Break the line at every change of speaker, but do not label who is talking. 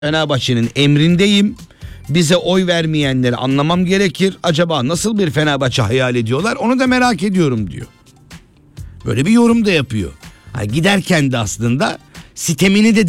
Fenerbahçe'nin emrindeyim. Bize oy vermeyenleri anlamam gerekir. Acaba nasıl bir Fenerbahçe hayal ediyorlar? Onu da merak ediyorum diyor. Böyle bir yorum da yapıyor. Giderken de aslında sitemini de